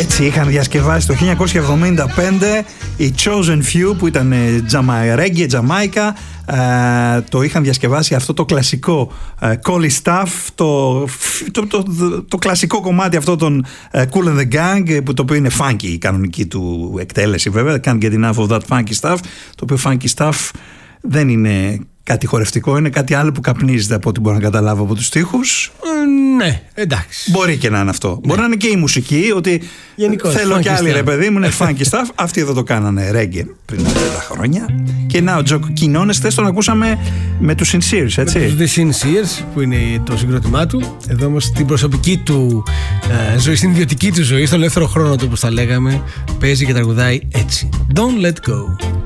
Έτσι είχαν διασκευάσει το 1975 οι Chosen Few, που ήταν reggae, Τζαμάικα. Το είχαν διασκευάσει αυτό το κλασικό Collie Stuff, το κλασικό κομμάτι αυτό των Kool and the Gang, που το οποίο είναι funky η κανονική του εκτέλεση βέβαια. Can't get enough of that funky stuff. Το οποίο funky stuff δεν είναι κάτι χορευτικό, είναι κάτι άλλο που καπνίζεται από ό,τι μπορώ να καταλάβω από τους στίχους. Ναι, εντάξει. Μπορεί και να είναι αυτό. Μπορεί να είναι και η μουσική, ότι γενικώς, θέλω κι άλλη, ρε παιδί μου, είναι funky stuff. Αυτοί εδώ το κάνανε reggae πριν 30 χρόνια. Και να ο Τζο Quinones, τον ακούσαμε με τους Sincere, έτσι. Με τους The Sincere, που είναι το συγκρότημά του. Εδώ όμως στην προσωπική του ζωή, στην ιδιωτική του ζωή, στον ελεύθερο χρόνο του, όπως τα λέγαμε, παίζει και τραγουδάει έτσι. Don't let go.